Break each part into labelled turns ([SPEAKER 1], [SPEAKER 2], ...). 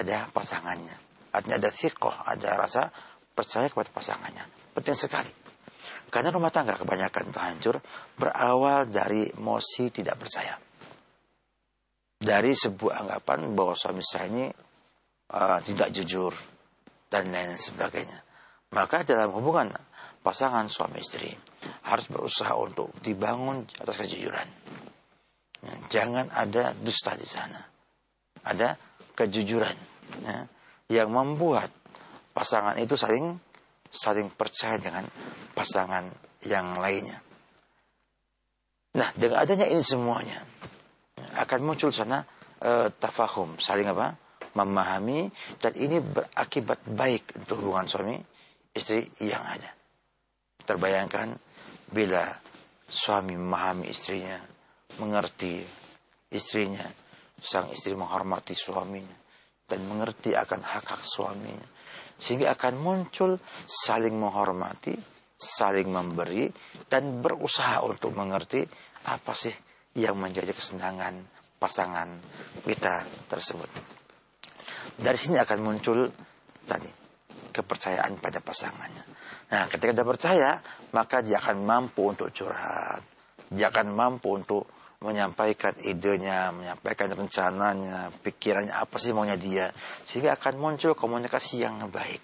[SPEAKER 1] pada pasangannya. Artinya ada thiqah, ada rasa percaya kepada pasangannya. Penting sekali. Karena rumah tangga kebanyakan itu hancur berawal dari emosi tidak percaya. Dari sebuah anggapan bahwa suami saya ini tidak jujur dan lain sebagainya. Maka dalam hubungan pasangan suami istri harus berusaha untuk dibangun atas kejujuran. Jangan ada dusta di sana. Ada kejujuran yang membuat pasangan itu saling percaya dengan pasangan yang lainnya. Nah, dengan adanya ini semuanya akan muncul sana tafahum, saling memahami, dan ini berakibat baik untuk hubungan suami istri yang ada. Terbayangkan bila suami memahami istrinya, mengerti istrinya, sang istri menghormati suaminya dan mengerti akan hak-hak suaminya, sehingga akan muncul saling menghormati, saling memberi, dan berusaha untuk mengerti apa sih yang menjadi kesenangan pasangan kita tersebut. Dari sini akan muncul tadi kepercayaan pada pasangannya. Nah, ketika dia percaya, maka dia akan mampu untuk curhat, dia akan mampu untuk menyampaikan idenya, menyampaikan rencananya, pikirannya, apa sih maunya dia, sehingga akan muncul komunikasi yang baik.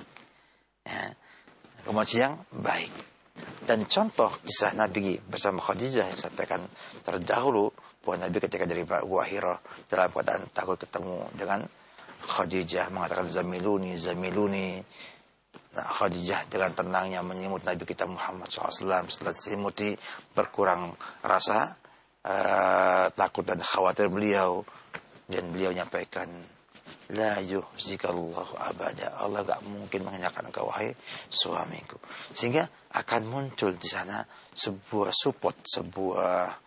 [SPEAKER 1] Ya, komunikasi yang baik. Dan contoh kisah Nabi bersama Khadijah yang sampaikan terdahulu, bahwa Nabi ketika dari Gua Hira dalam keadaan takut ketemu dengan Khadijah mengatakan zamiluni, zamiluni. Nah, Khadijah dengan tenangnya menyimut Nabi kita Muhammad SAW. Setelah diselimuti berkurang rasa takut dan khawatir beliau, dan beliau menyampaikan, la yuhzikallahu abada, Allah gak mungkin menghinakan engkau wahai suamiku. Sehingga akan muncul di sana sebuah support, sebuah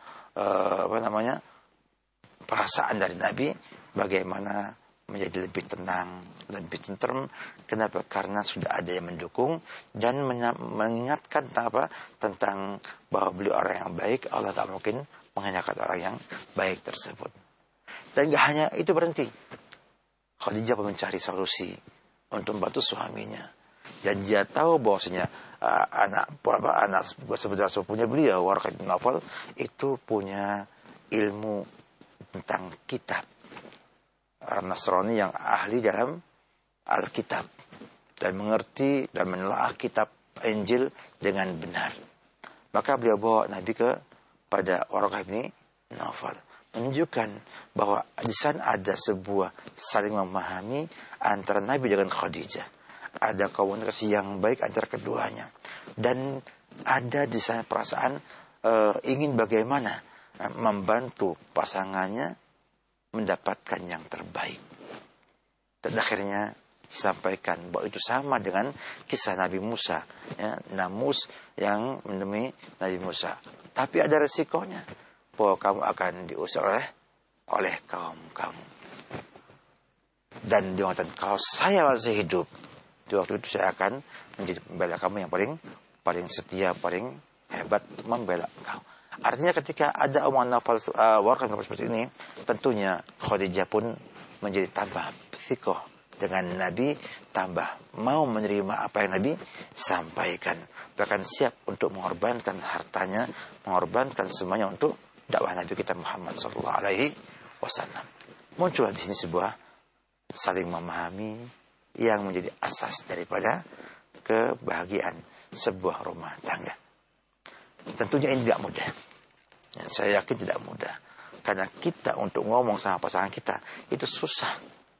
[SPEAKER 1] perasaan dari Nabi bagaimana menjadi lebih tenang, lebih tenteram. Kenapa? Karena sudah ada yang mendukung dan mengingatkan tentang bahwa beliau orang yang baik. Allah tak mungkin menghinakan orang yang baik tersebut. Dan gak hanya itu berhenti. Khadijah mencari solusi untuk membantu suaminya. Dan dia tahu bahwasanya anak sebenarnya sepupunya beliau, Warqah bin Nawfal, itu punya ilmu tentang kitab. Orang Nasrani yang ahli dalam Alkitab dan mengerti dan menelaah kitab Injil dengan benar. Maka beliau bawa Nabi pada Warqah bin Nawfal, menunjukkan bahwa di sana ada sebuah saling memahami antara Nabi dengan Khadijah. Ada komunikasi yang baik antara keduanya, dan ada di sana perasaan ingin bagaimana membantu pasangannya mendapatkan yang terbaik. Dan akhirnya disampaikan bahwa itu sama dengan kisah Nabi Musa, ya, Namus yang menemui Nabi Musa. Tapi ada resikonya, bahwa kamu akan diusir oleh kaum kamu. Dan dia mengatakan, kalau saya masih hidup, di waktu itu saya akan menjadi pembela kamu yang paling setia, paling hebat membela engkau. Artinya ketika ada omongan Warqah seperti ini, tentunya Khadijah pun menjadi tambah thiqah dengan Nabi, tambah mau menerima apa yang Nabi sampaikan, bahkan siap untuk mengorbankan hartanya, mengorbankan semuanya untuk dakwah Nabi kita Muhammad SAW. Muncul di sini sebuah saling memahami yang menjadi asas daripada kebahagiaan sebuah rumah tangga. Tentunya ini tidak mudah. Ya, saya yakin tidak mudah. Karena kita untuk ngomong sama pasangan kita itu susah.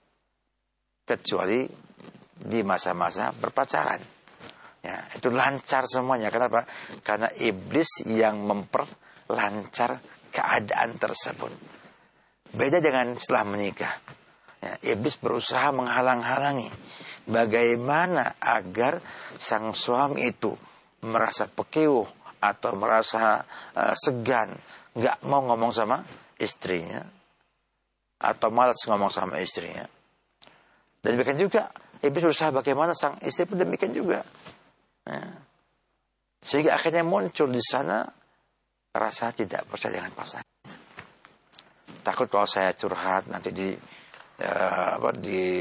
[SPEAKER 1] Kecuali di masa-masa berpacaran. Ya, itu lancar semuanya. Kenapa? Karena iblis yang memperlancar keadaan tersebut. Beda dengan setelah menikah. Ya, iblis berusaha menghalang-halangi. Bagaimana agar sang suami itu merasa pekiuh atau merasa segan, nggak mau ngomong sama istrinya, atau malas ngomong sama istrinya. Dan demikian juga iblis berusaha bagaimana sang istri pun demikian juga. Ya. Sehingga akhirnya muncul di sana rasa tidak percaya dengan pasangan. Takut kalau saya curhat nanti di